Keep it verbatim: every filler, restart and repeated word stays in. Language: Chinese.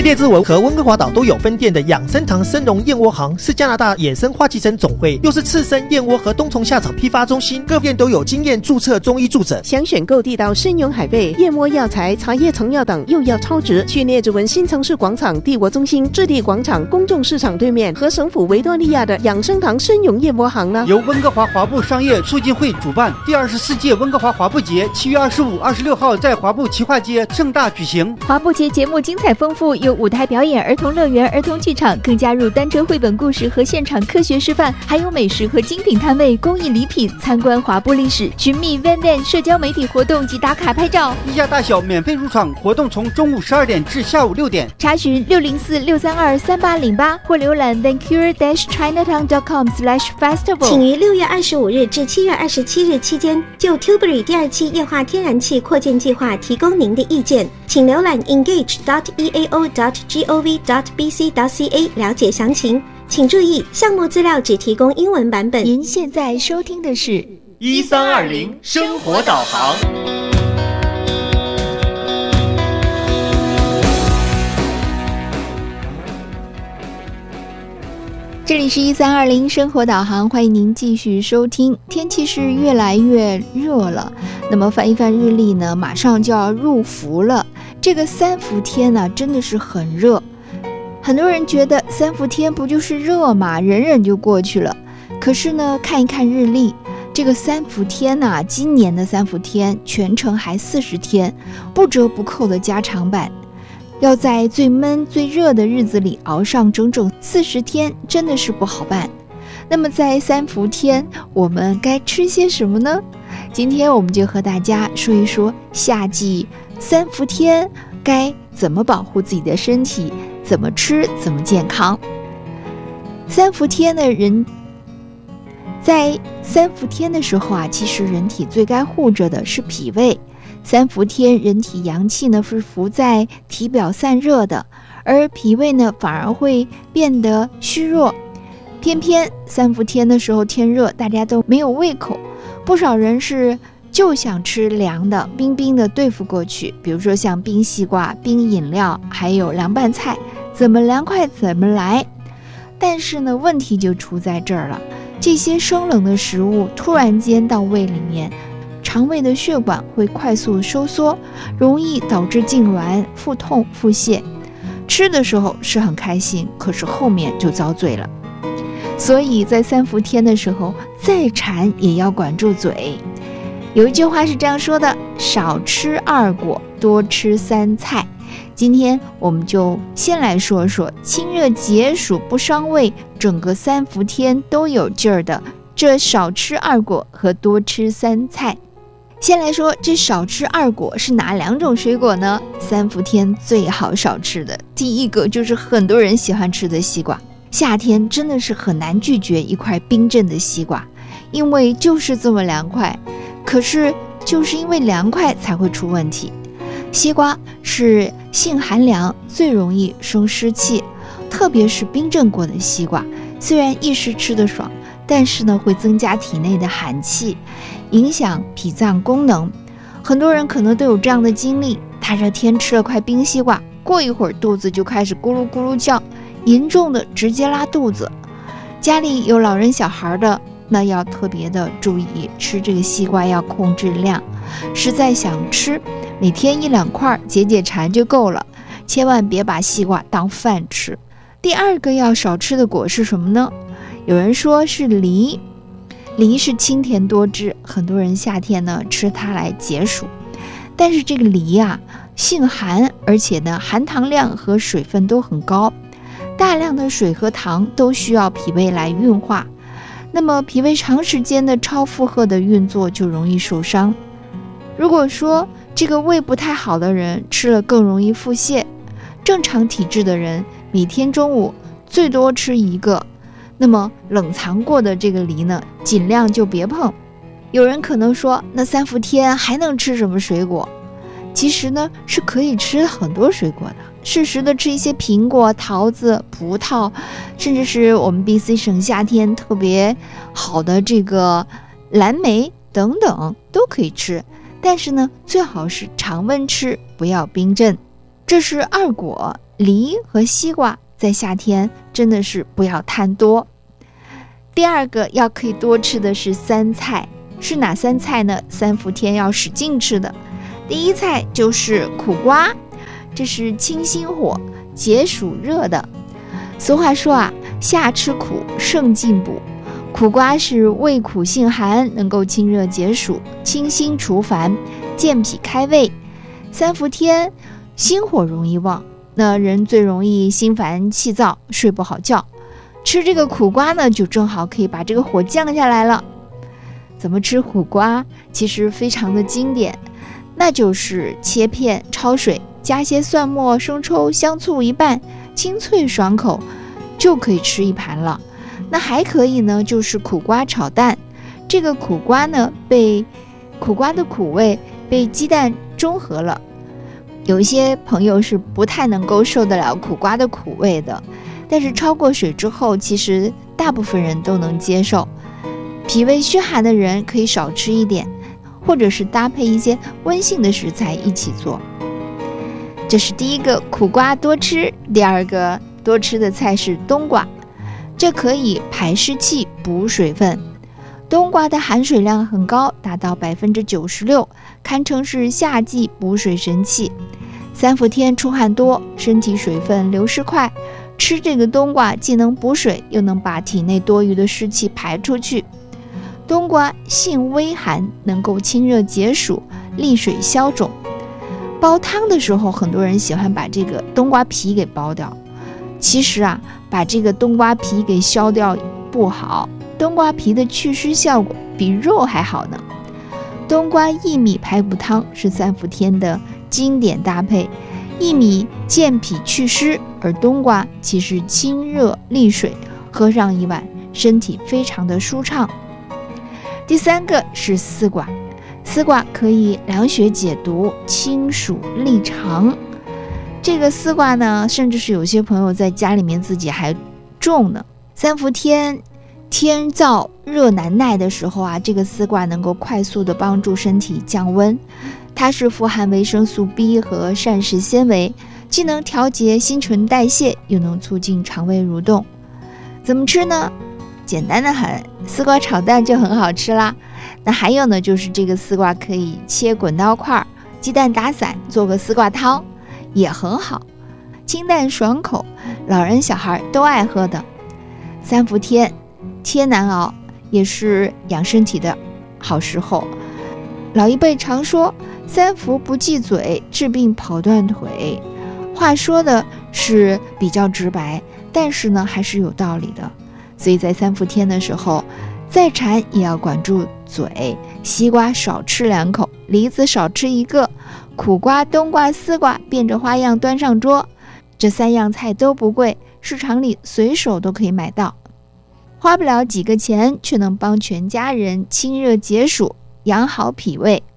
在列治文和温哥华岛都有分店的养生堂生荣燕窝行，是加拿大野生花旗参总会，又是刺身、燕窝和冬虫夏草批发中心，各店都有经验注册中医注诊。 想选购地道生荣海贝、燕窝药材、茶叶成药等，又要超值，去列治文新城市广场帝国中心置地广场公众市场对面和省府维多利亚的养生堂生荣燕窝行呢。 由温哥华华埠商业促进会主办，第二十四届温哥华华埠节七月二十五、二十六号在华埠旗化街盛大举行。 华埠节节目精彩丰富，有舞台表演、儿童乐园、儿童剧场，更加入单车绘本故事和现场科学示范，还有美食和精品摊位、公益礼品，参观华埠历史，寻觅 Van Van 社交媒体活动及打卡拍照。 一家大小免费入场，活动从中午十二点至下午六点。 查询六零四六三二三八零八或浏览 vancouver dash chinatown dot com slash festival。 请于六月二十五日至七月二十七日期间，就 Tilbury 第二期液化天然气扩建计划提供您的意见，请浏览 engage dot e a o dot gov dot b c dot c a 了解详情。请注意，项目资料只提供英文版本。 您现在收听的是一三二零生活导航。 这里是一三二零生活导航，欢迎您继续收听。天气是越来越热了，那么翻一翻日历呢，马上就要入伏了。这个三伏天呢，真的是很热。很多人觉得三伏天不就是热嘛，忍忍就过去了。可是呢，看一看日历，这个三伏天呢、啊，今年的三伏天全程还四十天，不折不扣的加长版。要在最闷最热的日子里熬上整整四十天，真的是不好办。那么在三伏天我们该吃些什么呢？今天我们就和大家说一说夏季三伏天该怎么保护自己的身体，怎么吃怎么健康。三伏天的人在三伏天的时候啊，其实人体最该护着的是脾胃。三伏天人体阳气呢是浮在体表散热的，而脾胃呢反而会变得虚弱。偏偏三伏天的时候天热，大家都没有胃口，不少人是就想吃凉的冰冰的对付过去，比如说像冰西瓜、冰饮料，还有凉拌菜，怎么凉快怎么来。但是呢问题就出在这儿了，这些生冷的食物突然间到胃里面，肠胃的血管会快速收缩，容易导致痉挛、腹痛、腹泻。吃的时候是很开心，可是后面就遭罪了。所以在三伏天的时候，再馋也要管住嘴。有一句话是这样说的：少吃二果，多吃三菜。今天我们就先来说说清热解暑不伤胃，整个三伏天都有劲儿的这少吃二果和多吃三菜。先来说这少吃二果是哪两种水果呢？三伏天最好少吃的第一个就是很多人喜欢吃的西瓜。夏天真的是很难拒绝一块冰镇的西瓜，因为就是这么凉快。可是就是因为凉快才会出问题。西瓜是性寒凉，最容易生湿气，特别是冰镇过的西瓜，虽然一时吃得爽，但是呢会增加体内的寒气，影响脾脏功能。很多人可能都有这样的经历，大热天吃了块冰西瓜，过一会儿肚子就开始咕噜咕噜叫，严重的直接拉肚子。家里有老人小孩的，那要特别的注意，吃这个西瓜要控制量，实在想吃，每天一两块解解馋就够了，千万别把西瓜当饭吃。第二个要少吃的果是什么呢？有人说是梨。梨是清甜多汁，很多人夏天呢吃它来解暑。但是这个梨啊性寒，而且呢含糖量和水分都很高，大量的水和糖都需要脾胃来运化，那么脾胃长时间的超负荷的运作就容易受伤。如果说这个胃不太好的人吃了更容易腹泻，正常体质的人每天中午最多吃一个，那么冷藏过的这个梨呢尽量就别碰。有人可能说，那三伏天还能吃什么水果？其实呢是可以吃很多水果的，适时的吃一些苹果、桃子、葡萄，甚至是我们 B C 省夏天特别好的这个蓝莓等等都可以吃，但是呢最好是常温吃，不要冰镇。这是二果。 梨和西瓜在夏天真的是不要贪多。第二个要可以多吃的是三菜，是哪三菜呢？三伏天要使劲吃的。第一菜就是苦瓜，这是清心火、解暑热的。俗话说啊，夏吃苦，胜进补。苦瓜是味苦性寒，能够清热解暑、清心除烦、健脾开胃。三伏天心火容易旺，那人最容易心烦气躁，睡不好觉。吃这个苦瓜呢，就正好可以把这个火降下来了。怎么吃苦瓜？其实非常的经典，那就是切片焯水，加些蒜末、生抽、香醋一拌，清脆爽口，就可以吃一盘了。那还可以呢，就是苦瓜炒蛋。这个苦瓜呢，被苦瓜的苦味被鸡蛋中和了。有一些朋友是不太能够受得了苦瓜的苦味的，但是焯过水之后，其实大部分人都能接受。脾胃虚寒的人可以少吃一点，或者是搭配一些温性的食材一起做。这是第一个，苦瓜多吃。第二个多吃的菜是冬瓜，这可以排湿气、补水分。冬瓜的含水量很高，达到百分之九十六，堪称是夏季补水神器。三伏天出汗多，身体水分流失快，吃这个冬瓜既能补水，又能把体内多余的湿气排出去。冬瓜性微寒，能够清热解暑、利水消肿。煲汤的时候，很多人喜欢把这个冬瓜皮给剥掉。其实啊，把这个冬瓜皮给削掉不好，冬瓜皮的祛湿效果比肉还好呢。冬瓜薏米排骨汤是三伏天的经典搭配，薏米健脾祛湿，而冬瓜其实清热利水，喝上一碗，身体非常的舒畅。第三个是丝瓜，丝瓜可以凉血解毒、清暑利肠。这个丝瓜呢，甚至是有些朋友在家里面自己还种呢。三伏天天燥热难耐的时候啊，这个丝瓜能够快速的帮助身体降温。它是富含维生素 B 和膳食纤维，既能调节新陈代谢，又能促进肠胃蠕动。怎么吃呢？简单的很，丝瓜炒蛋就很好吃啦。那还有呢，就是这个丝瓜可以切滚刀块，鸡蛋打散，做个丝瓜汤也很好，清淡爽口，老人小孩都爱喝的。三伏天天难熬，也是养身体的好时候。老一辈常说三伏不忌嘴，治病跑断腿。话说的是比较直白，但是呢还是有道理的。所以在三伏天的时候，再馋也要管住嘴，西瓜少吃两口，梨子少吃一个，苦瓜、冬瓜、丝瓜变着花样端上桌。这三样菜都不贵，市场里随手都可以买到，花不了几个钱，却能帮全家人清热解暑，养好脾胃。